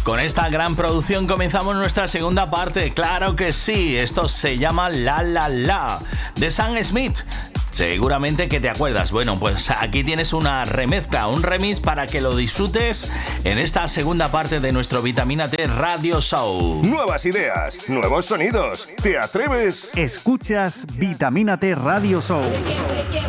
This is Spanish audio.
Con esta gran producción comenzamos nuestra segunda parte. Claro que sí, esto se llama La La La de Sam Smith. Seguramente que te acuerdas. Bueno, pues aquí tienes una remezcla, un remix para que lo disfrutes en esta segunda parte de nuestro Vitamina T Radio Show. Nuevas ideas, nuevos sonidos. ¿Te atreves? Escuchas Vitamina T Radio Show.